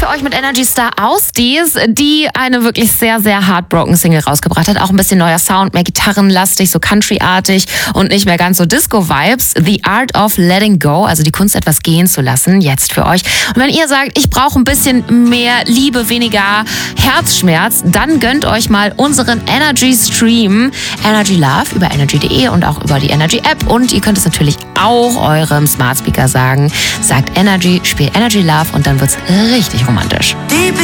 euch mit Energy Star Ausdies, die eine wirklich sehr, sehr heartbroken Single rausgebracht hat. Auch ein bisschen neuer Sound, mehr gitarrenlastig, so countryartig und nicht mehr ganz so Disco-Vibes. The Art of Letting Go, also die Kunst, etwas gehen zu lassen, jetzt für euch. Und wenn ihr sagt, ich brauche ein bisschen mehr Liebe, weniger Herzschmerz, dann gönnt euch mal unseren Energy Stream, Energy Love, über energy.de und auch über die Energy App. Und ihr könnt es natürlich auch eurem Smart Speaker sagen. Sagt Energy, spielt Energy Love und dann wird's richtig romantisch.